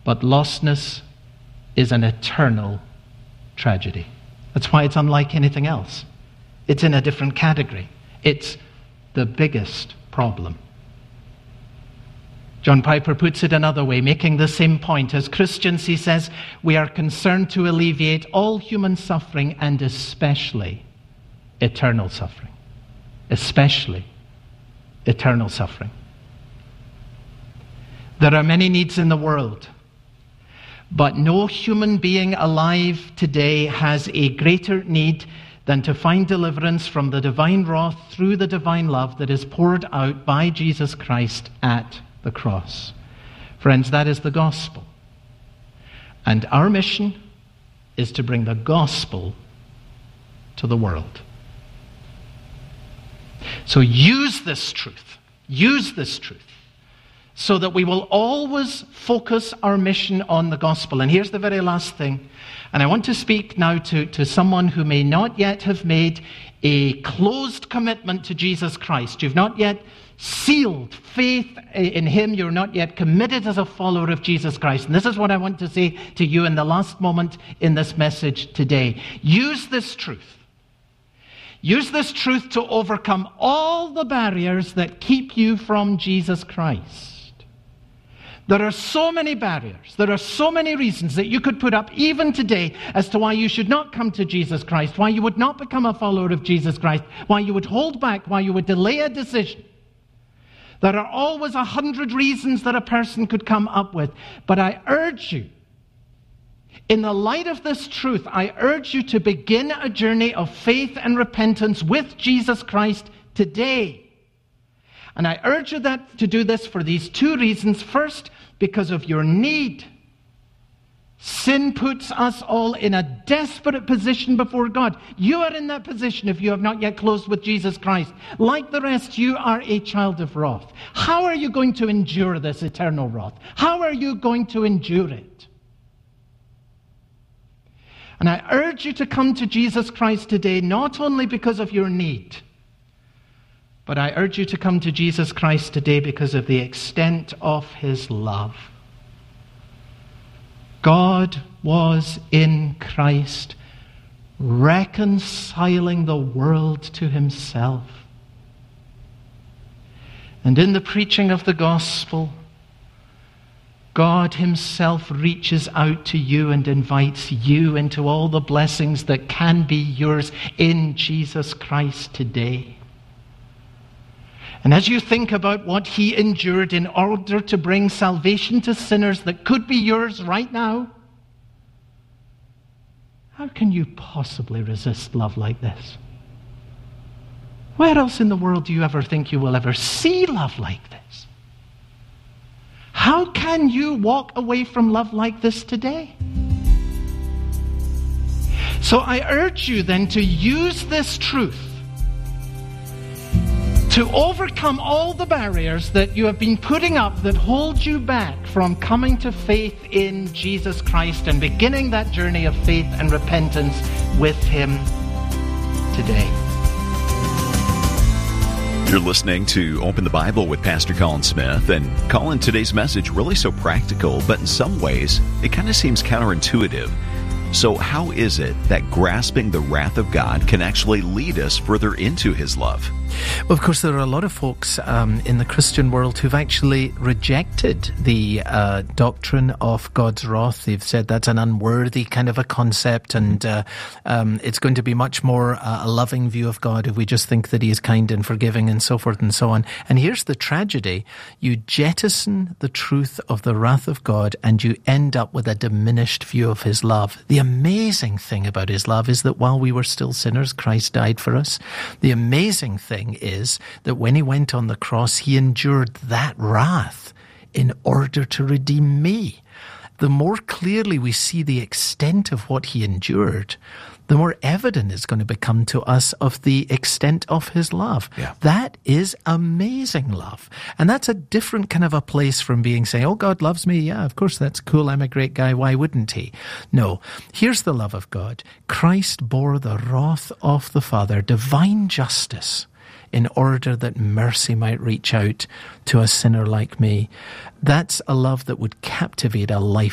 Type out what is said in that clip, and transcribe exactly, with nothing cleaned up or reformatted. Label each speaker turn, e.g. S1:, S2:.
S1: But lostness is an eternal tragedy. That's why it's unlike anything else. It's in a different category. It's the biggest problem. John Piper puts it another way, making the same point. As Christians, he says, we are concerned to alleviate all human suffering and especially eternal suffering. Especially eternal suffering. There are many needs in the world, but no human being alive today has a greater need than to find deliverance from the divine wrath through the divine love that is poured out by Jesus Christ at the cross. Friends, that is the gospel. And our mission is to bring the gospel to the world. So use this truth. Use this truth so that we will always focus our mission on the gospel. And here's the very last thing. And I want to speak now to, to someone who may not yet have made a closed commitment to Jesus Christ. You've not yet sealed faith in him. You're not yet committed as a follower of Jesus Christ. And this is what I want to say to you in the last moment in this message today. Use this truth. Use this truth to overcome all the barriers that keep you from Jesus Christ. There are so many barriers. There are so many reasons that you could put up even today as to why you should not come to Jesus Christ, why you would not become a follower of Jesus Christ, why you would hold back, why you would delay a decision. There are always a hundred reasons that a person could come up with. But I urge you, in the light of this truth, I urge you to begin a journey of faith and repentance with Jesus Christ today. And I urge you that to do this for these two reasons. First, because of your need. Sin puts us all in a desperate position before God. You are in that position if you have not yet closed with Jesus Christ. Like the rest, you are a child of wrath. How are you going to endure this eternal wrath? How are you going to endure it? And I urge you to come to Jesus Christ today, not only because of your need, but I urge you to come to Jesus Christ today because of the extent of his love. God was in Christ, reconciling the world to himself. And in the preaching of the gospel, God himself reaches out to you and invites you into all the blessings that can be yours in Jesus Christ today. And as you think about what he endured in order to bring salvation to sinners that could be yours right now, how can you possibly resist love like this? Where else in the world do you ever think you will ever see love like this? How can you walk away from love like this today? So I urge you then to use this truth to overcome all the barriers that you have been putting up that hold you back from coming to faith in Jesus Christ and beginning that journey of faith and repentance with him today.
S2: You're listening to Open the Bible with Pastor Colin Smith. And Colin, today's message really so practical, but in some ways, it kind of seems counterintuitive. So how is it that grasping the wrath of God can actually lead us further into his love?
S3: Well, of course, there are a lot of folks um, in the Christian world who've actually rejected the uh, doctrine of God's wrath. They've said that's an unworthy kind of a concept, and uh, um, it's going to be much more uh, a loving view of God if we just think that he is kind and forgiving and so forth and so on. And here's the tragedy. You jettison the truth of the wrath of God and you end up with a diminished view of his love. The amazing thing about his love is that while we were still sinners, Christ died for us. The amazing thing is that when he went on the cross, he endured that wrath in order to redeem me. The more clearly we see the extent of what he endured, the more evident it's going to become to us of the extent of his love. Yeah. That is amazing love. And that's a different kind of a place from being saying, oh, God loves me. Yeah, of course, that's cool. I'm a great guy. Why wouldn't he? No. Here's the love of God. Christ bore the wrath of the Father, divine justice, in order that mercy might reach out to a sinner like me. That's a love that would captivate a life